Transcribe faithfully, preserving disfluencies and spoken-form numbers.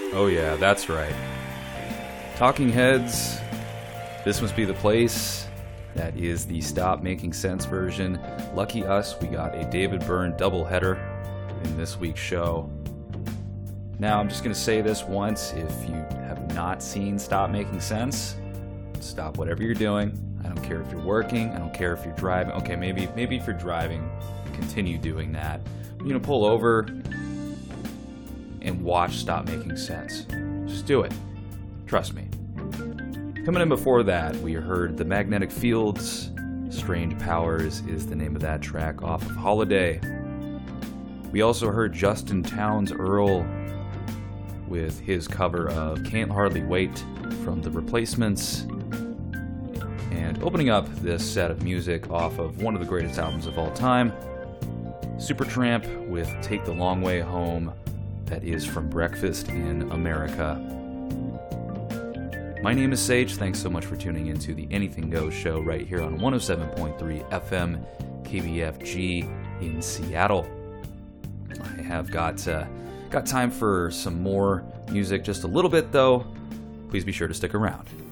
Oh yeah, that's right. Talking Heads, This Must Be the Place. That is the Stop Making Sense version. Lucky us, we got a David Byrne doubleheader in this week's show. Now, I'm just going to say this once. If you have not seen Stop Making Sense, stop whatever you're doing. I don't care if you're working. I don't care if you're driving. Okay, maybe maybe if you're driving, continue doing that. You know, pull over and watch Stop Making Sense. Just do it. Trust me. Coming in before that, we heard The Magnetic Fields. Strange Powers is the name of that track off of Holiday. We also heard Justin Townes Earl with his cover of Can't Hardly Wait from The Replacements. And opening up this set of music off of one of the greatest albums of all time, Supertramp with Take the Long Way Home. That is from Breakfast in America. My name is Sage. Thanks so much for tuning into the Anything Goes show right here on one oh seven point three F M K B F G in Seattle. I have got uh, got time for some more music, just a little bit though. Please be sure to stick around.